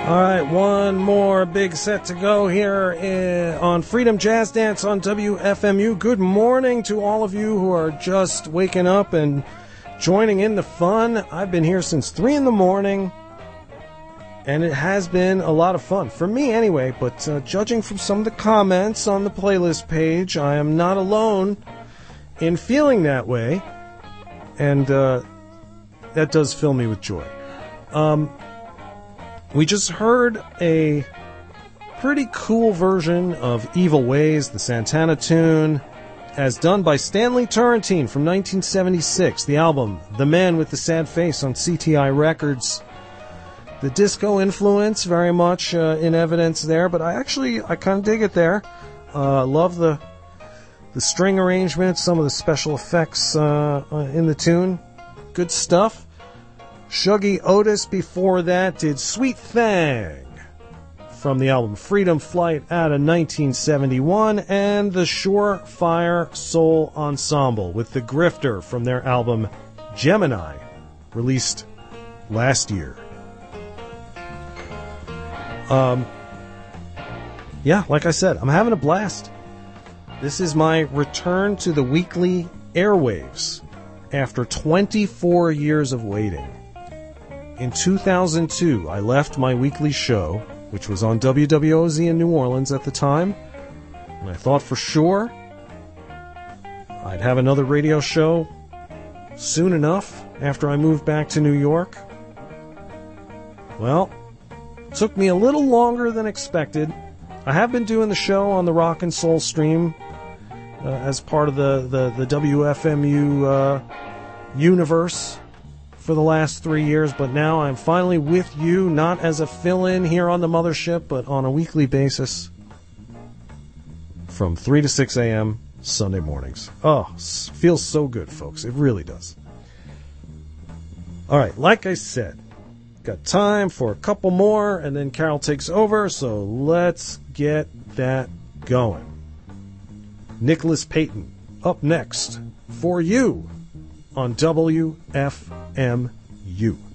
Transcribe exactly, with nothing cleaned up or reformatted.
All right, one more big set to go here in, on Freedom Jazz Dance on W F M U. Good morning to all of you who are just waking up and joining in the fun. I've been here since three in the morning, and it has been a lot of fun, for me anyway, but uh, judging from some of the comments on the playlist page, I am not alone in feeling that way, and uh, that does fill me with joy. Um... We just heard a pretty cool version of Evil Ways, the Santana tune, as done by Stanley Turrentine from nineteen seventy-six, the album The Man with the Sad Face on C T I Records. The disco influence very much uh, in evidence there, but I actually, I kind of dig it there. I uh, love the the string arrangements, some of the special effects uh, uh, in the tune. Good stuff. Shuggy Otis before that did Sweet Thing from the album Freedom Flight out of nineteen seventy-one, and the Surefire Soul Ensemble with The Grifter from their album Gemini, released last year. Um, yeah, like I said, I'm having a blast. This is my return to the weekly airwaves after twenty-four years of waiting. In two thousand two, I left my weekly show, which was on W W O Z in New Orleans at the time, and I thought for sure I'd have another radio show soon enough after I moved back to New York. Well, it took me a little longer than expected. I have been doing the show on the Rock and Soul stream uh, as part of the, the, the W F M U uh, universe for the last three years, but now I'm finally with you, not as a fill-in here on the mothership, but on a weekly basis from three to six a.m. Sunday mornings. Oh, feels so good, folks. It really does. All right, like I said, got time for a couple more, and then Carol takes over, so let's get that going. Nicholas Payton, up next for you on W F M U.